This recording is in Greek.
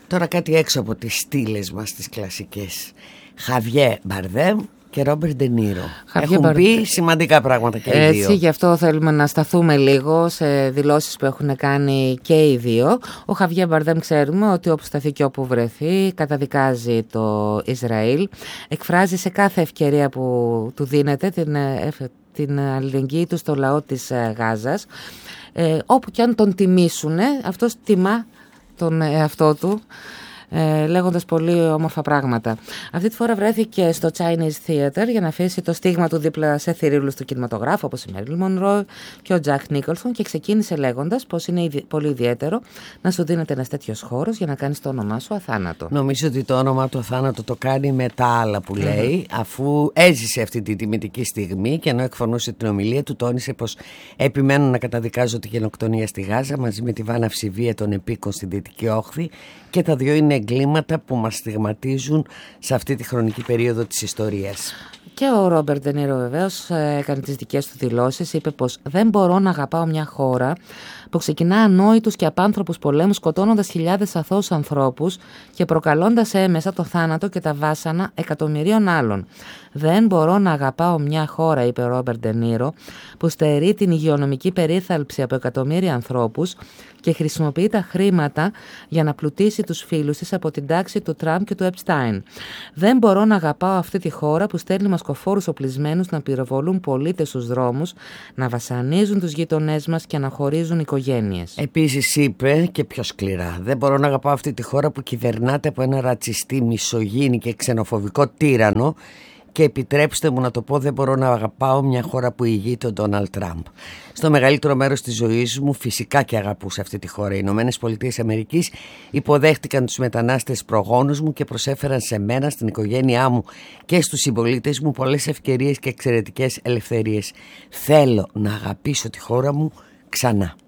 Τώρα κάτι έξω από τις στήλες μας, τις κλασικές. Χαβιέ Μπαρδέμ και Ρόμπερτ Ντενίρο. Έχουν πει σημαντικά πράγματα και οι δύο. Έτσι, γι' αυτό θέλουμε να σταθούμε λίγο σε δηλώσεις που έχουν κάνει και οι δύο. Ο Χαβιέ Μπαρδέμ, ξέρουμε ότι όπου σταθεί και όπου βρεθεί, καταδικάζει το Ισραήλ. Εκφράζει σε κάθε ευκαιρία που του δίνεται την αλληλεγγύη του στο λαό της Γάζας. Όπου και αν τον τιμήσουν, αυτός τιμά τον εαυτό του, λέγοντας πολύ όμορφα πράγματα. Αυτή τη φορά βρέθηκε στο Chinese Theater για να αφήσει το στίγμα του δίπλα σε θηρύλους του κινηματογράφου όπως η Μέριλιν Μονρό και ο Τζακ Νίκολσον, και ξεκίνησε λέγοντας πως είναι πολύ ιδιαίτερο να σου δίνεται ένας τέτοιος χώρος για να κάνεις το όνομά σου αθάνατο. Νομίζω ότι το όνομά του αθάνατο το κάνει με τα άλλα που λέει, αφού έζησε αυτή τη τιμητική στιγμή, και ενώ εκφωνούσε την ομιλία του, τόνισε πως επιμένουν να καταδικάζω τη γενοκτονία στη Γάζα μαζί με τη βάναυση βία των επίκων στην Δυτική Όχθη, και τα δύο είναι εγκλήματα που μας στιγματίζουν σε αυτή τη χρονική περίοδο της ιστορίας. Και ο Ρόμπερτ Ντενίρο βεβαίως έκανε τις δικές του δηλώσεις. Είπε πως δεν μπορώ να αγαπάω μια χώρα που ξεκινά ανόητους και απάνθρωπους πολέμους, σκοτώνοντας χιλιάδες αθώους ανθρώπους και προκαλώντας έμεσα το θάνατο και τα βάσανα εκατομμυρίων άλλων. Δεν μπορώ να αγαπάω μια χώρα, είπε ο Ρόμπερτ Ντενίρο, που στερεί την υγειονομική περίθαλψη από εκατομμύρια ανθρώπους και χρησιμοποιεί τα χρήματα για να πλουτίσει τους φίλους της από την τάξη του Τραμπ και του Επστάιν. Δεν μπορώ να αγαπάω αυτή τη χώρα που στέλνει μασκοφόρους οπλισμένους να πυροβολούν πολίτες στους δρόμους, να βασανίζουν τους γειτονές μας και να χωρίζουν οικογένειες. Επίσης είπε και πιο σκληρά: δεν μπορώ να αγαπάω αυτή τη χώρα που κυβερνάται από ένα ρατσιστή, μισογίνη και ξενοφοβικό τύρανο. Και επιτρέψτε μου να το πω, δεν μπορώ να αγαπάω μια χώρα που ηγεί τον Ντόναλντ Τραμπ. Στο μεγαλύτερο μέρος της ζωής μου φυσικά και αγαπούσα αυτή τη χώρα. Οι Ηνωμένες Πολιτείες Αμερικής υποδέχτηκαν τους μετανάστες προγόνους μου και προσέφεραν σε μένα, στην οικογένειά μου και στους συμπολίτες μου πολλές ευκαιρίες και εξαιρετικές ελευθερίες. Θέλω να αγαπήσω τη χώρα μου ξανά.